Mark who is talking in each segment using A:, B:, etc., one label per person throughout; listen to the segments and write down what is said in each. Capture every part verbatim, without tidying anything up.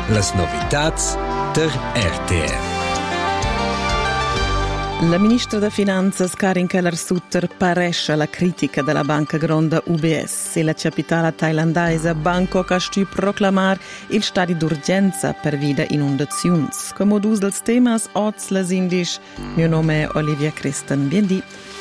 A: Las novitats der R T R.
B: La ministra de Finanzas Karin Keller-Sutter paresce alla critica della banca gronda U B S e la capitale thailandese Bangkok ha stu proclamar il stato d'urgenza per vida inundazioni. Come dus dels temas oz las indisch, mio nome è Olivia Christen. Biendi.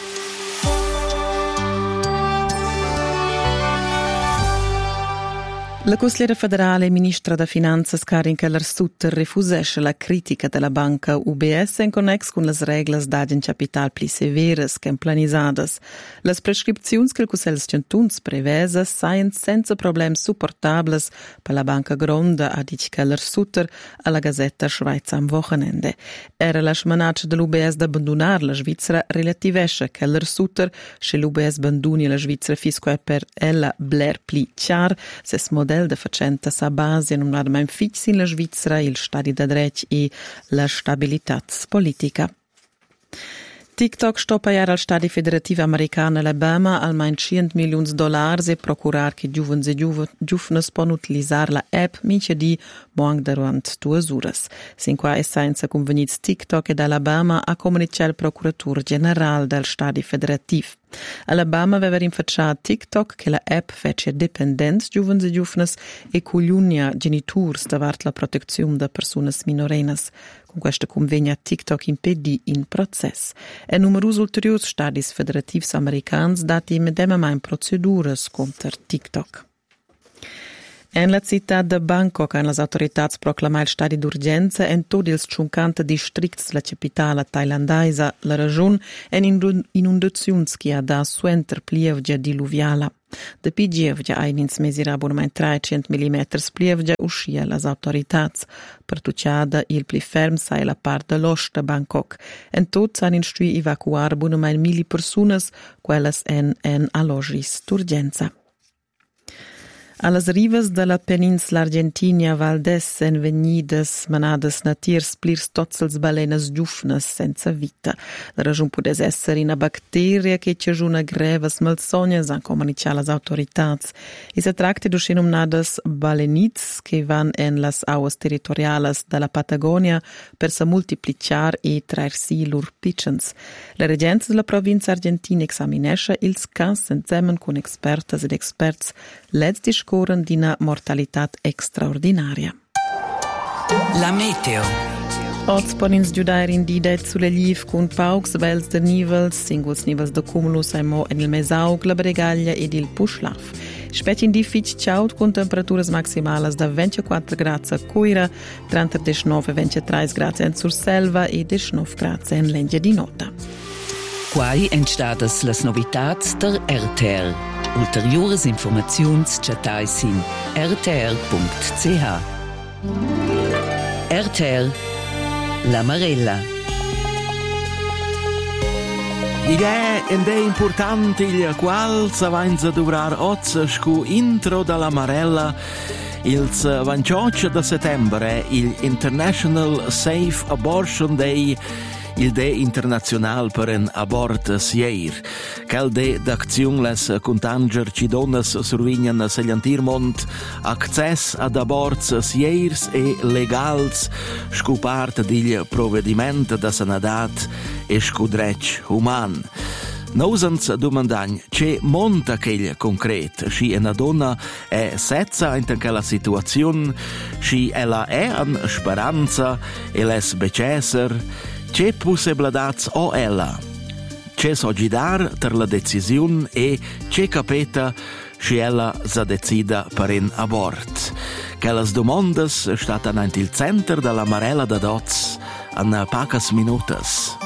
B: La consigliera federale e ministra da Finanzas Karin Keller-Sutter refusesce la critica della banca U B S in connex con le reglas d'agent capital pli severes che planisadas. Las prescripzioni che il Consiglio Centuns prevesa saien senza problem supportables per la banca gronda, ha dice Keller-Sutter alla Gazzetta Schweiz am Wochenende. Era la smanaccia dell'U B S d'abbandonar la Svizzera relativesce Keller-Sutter, se l'U B S abbandoni la Svizzera fisco è per ella bler pli chiar, ses model de facenta sa base in un armain fix in la Svizzera, il stadi da dret e la stabilità politica. TikTok stoppa iar al stadi federativ americano Alabama almain cent milions dollars e procurar che giuvens e giuvnes pon utilizzar la app mince di moang durant due uras. Sin qua è senza convenits TikTok ed Alabama a comunicar il procuratore generale del stadi federativ. Alabama aveva rinfacciato TikTok che la app fece dipendents giuvens e giuvnes e cugliunia geniturs davart la protezione da personas minorenas. Con questa convegna TikTok impedì in process. E numerosi ulteriori stati federativi americani dati medema in procedure contro TikTok. En la città de Bangkok han las autoritats proclamà il stadi d'urgenza en tot ils cinquanta districts la capitala thailandesa, la region en inundaziuns che ha da suenter plievgia diluviala. De pigievgia ha ins mesirabonament trecento millimetri plievgia uscia las autoritats. Pertucciada il pli ferm sai la part de l'ost de Bangkok. En tot s'han instrui evacuar bonament mili personas, quelles en en allogis d'urgenza. A las rivas de la peninsula argentina Valdés en venidas manades natirs plirs tots els balenes giufnes senza vita. La ragione può essere una bacteria che cagiona greves malsognas, han comunicato las autoritats. E si tratta di denominades balenits che van en las aguas territoriales de la Patagonia per se multiplicar e traersi lur pichens. La regenza della provincia argentina examinesce ils cas insieme con expertas ed experts leds discorren di una mortalitat extraordinaria.
C: La meteo.
B: Oz ponins giudare in didet sulle liv con paucs vels de nivels, singuls nivels de cumulus aimo en il mesaug, la bregaglia ed il puschlaf. Specie in diffic ciaut con temperaturas maximales da ventiquattro gradi a Coira, trentanove ventitré gradi in Surselva e diciannove gradi in Lengia di Nota.
C: Quai entstadas las novitats der R T R. Ulteriores informaziuns chatais in r t r punct c h. R T R La Marella.
D: Il è ed è importante il qual s'avanza a durar oz scu intro dalla Marella. Il ventotto di settembre il International Safe Abortion Day, il Day internazional per un abort sier. Quel Day d'aczione les contanger ci donnes survignan segliantirmont access ad aborts siers e legals scupart digl provvediment da sanadat e scudrec human. Nosens domandagn c'è monta ch'egl concret, sci una donna è sezza in quella situazione, sci ella è an speranza e les beceser, c'è possibilità o ella. C'è sogidar ter la decisione e c'è capeta se ella sa decida per un abort. Quelles domandas statan in il centro della Marella da Doz an pacas minutas.